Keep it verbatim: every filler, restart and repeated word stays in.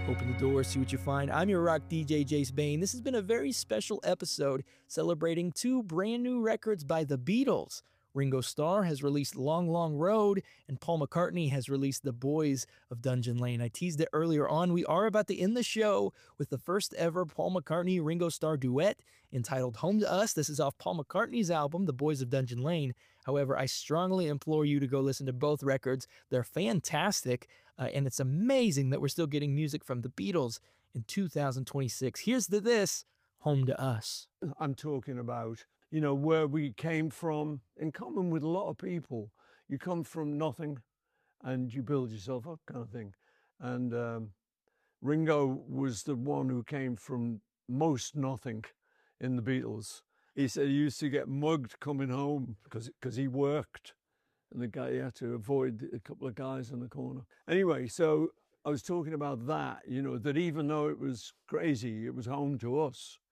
Open the door, see what you find. I'm your rock D J, Jace Bain. This has been a very special episode celebrating two brand new records by the Beatles. Ringo Starr has released Long, Long Road, and Paul McCartney has released The Boys of Dungeon Lane. I teased it earlier on. We are about to end the show with the first ever Paul McCartney-Ringo Starr duet entitled Home to Us. This is off Paul McCartney's album, The Boys of Dungeon Lane. However, I strongly implore you to go listen to both records. They're fantastic, uh, and it's amazing that we're still getting music from the Beatles in two thousand twenty-six. Here's the this, Home to Us. I'm talking about, you know, where we came from, in common with a lot of people. You come from nothing and you build yourself up, kind of thing. And um, Ringo was the one who came from most nothing in the Beatles. He said he used to get mugged coming home because because he worked, and the guy, he had to avoid a couple of guys in the corner. Anyway, so I was talking about that, you know, that even though it was crazy, it was home to us.